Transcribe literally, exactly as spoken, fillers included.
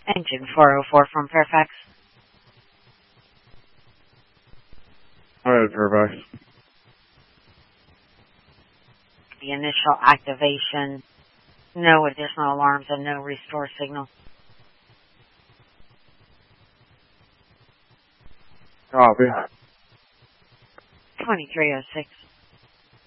Engine four oh four from Fairfax. Alright, Fairfax. The initial activation, no additional alarms and no restore signal. Copy. twenty-three oh six.